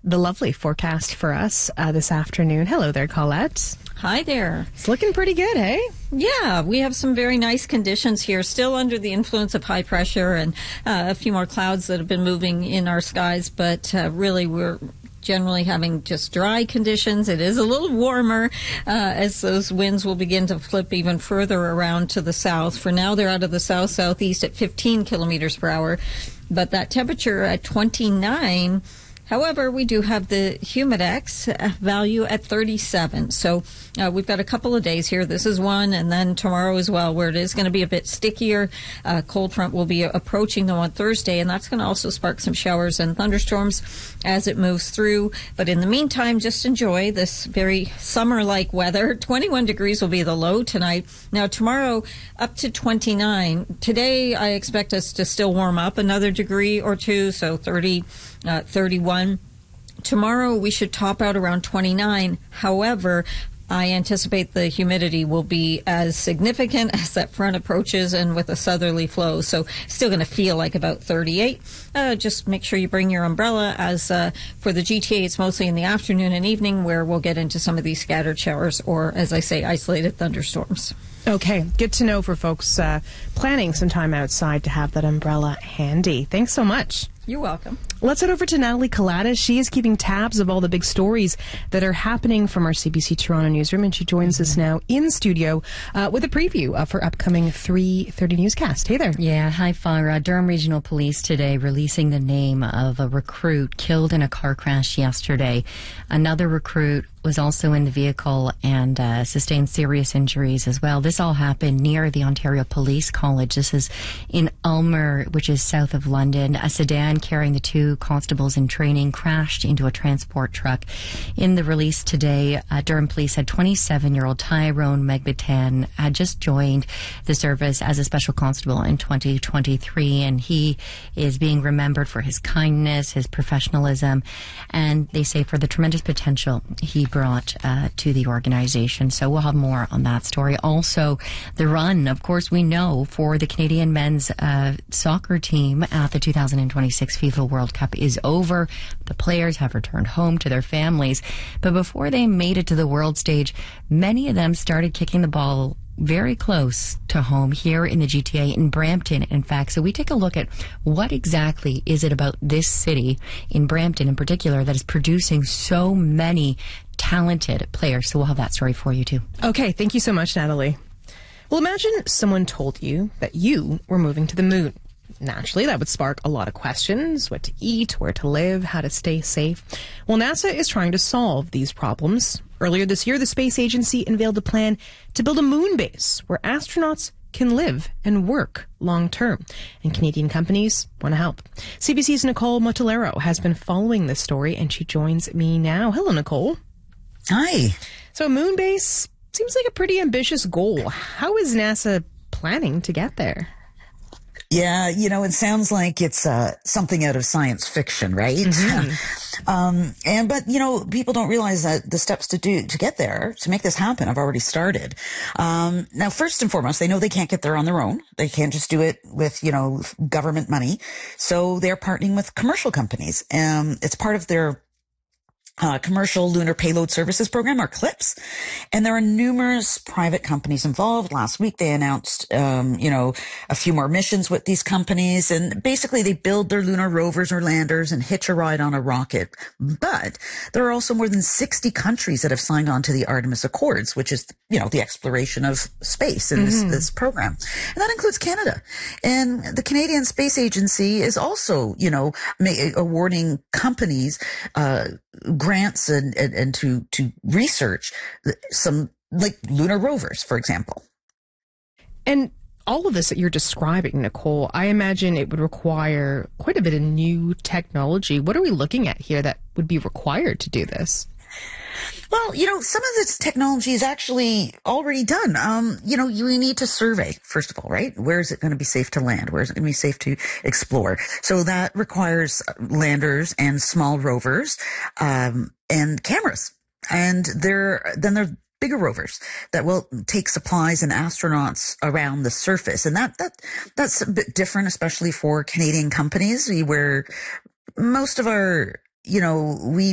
the lovely forecast for us this afternoon. Hello there, Colette. Hi there. It's looking pretty good, hey? Yeah, we have some very nice conditions here, still under the influence of high pressure and a few more clouds that have been moving in our skies, but really we're generally having just dry conditions. It is a little warmer as those winds will begin to flip even further around to the south. For now, they're out of the south-southeast at 15 kilometers per hour, but that temperature at 29. However, we do have the Humidex value at 37. So we've got a couple of days here. This is one, and then tomorrow as well, where it is going to be a bit stickier. Cold front will be approaching them on Thursday, and that's going to also spark some showers and thunderstorms as it moves through. But in the meantime, just enjoy this very summer-like weather. 21 degrees will be the low tonight. Now, tomorrow, up to 29. Today, I expect us to still warm up another degree or two, so 30, 31. Tomorrow we should top out around 29. However, I anticipate the humidity will be as significant as that front approaches and with a southerly flow. So still going to feel like about 38. Just make sure you bring your umbrella as for the GTA, it's mostly in the afternoon and evening where we'll get into some of these scattered showers or, as I say, isolated thunderstorms. Okay, good to know for folks planning some time outside to have that umbrella handy. Thanks so much. You're welcome. Let's head over to Natalie Kalatis. She is keeping tabs of all the big stories that are happening from our CBC Toronto newsroom, and she joins us now in studio with a preview of her upcoming 3:30 newscast. Hey there. Yeah, hi, Farah. Durham Regional Police today releasing the name of a recruit killed in a car crash yesterday. Another recruit was also in the vehicle and sustained serious injuries as well. This all happened near the Ontario Police College. This is in Ulmer, which is south of London. A sedan carrying the two constables in training crashed into a transport truck. In the release today, Durham Police said 27-year-old Tyrone Megbatan had just joined the service as a special constable in 2023, and he is being remembered for his kindness, his professionalism, and they say for the tremendous potential he brought to the organization. So we'll have more on that story. Also, the run, of course, we know for the Canadian men's soccer team at the 2026 FIFA World Cup is over. The players have returned home to their families. But before they made it to the world stage, many of them started kicking the ball very close to home here in the GTA in Brampton, in fact. So we take a look at what exactly is it about this city, in Brampton in particular, that is producing so many talented players. So we'll have that story for you too. Okay, thank you so much, Natalie. Well, imagine someone told you that you were moving to the moon. Naturally, that would spark a lot of questions: what to eat, where to live, how to stay safe. Well, NASA is trying to solve these problems. Earlier this year, the space agency unveiled a plan to build a moon base where astronauts can live and work long term. And Canadian companies want to help. CBC's Nicole Motolero has been following this story, and she joins me now. Hello, Nicole. Hi. So a moon base seems like a pretty ambitious goal. How is NASA planning to get there? Yeah, it sounds like it's something out of science fiction, right? Mm-hmm. But people don't realize that the steps to get there, to make this happen, have already started. Now, first and foremost, they know they can't get there on their own. They can't just do it with, government money. So they're partnering with commercial companies. It's part of their Commercial Lunar Payload Services Program, or CLPS. And there are numerous private companies involved. Last week they announced, a few more missions with these companies. And basically they build their lunar rovers or landers and hitch a ride on a rocket. But there are also more than 60 countries that have signed on to the Artemis Accords, which is, the exploration of space in this program. And that includes Canada. And the Canadian Space Agency is also, awarding companies, grants and to research some, like, lunar rovers, for example. And all of this that you're describing, Nicole, I imagine it would require quite a bit of new technology. What are we looking at here that would be required to do this? Well, some of this technology is actually already done. You need to survey, first of all, right? Where is it going to be safe to land? Where is it going to be safe to explore? So that requires landers and small rovers, and cameras. And there are bigger rovers that will take supplies and astronauts around the surface. And that's a bit different, especially for Canadian companies, where most of our, we